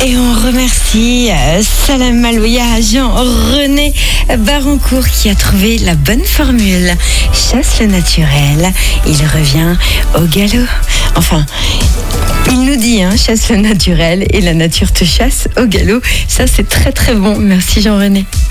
Et on remercie Salam Malouya, Jean-René Barancourt qui a trouvé la bonne formule. Chasse le naturel, il revient au galop. Enfin, il nous dit, chasse le naturel et la nature te chasse au galop. Ça, c'est très très bon. Merci Jean-René.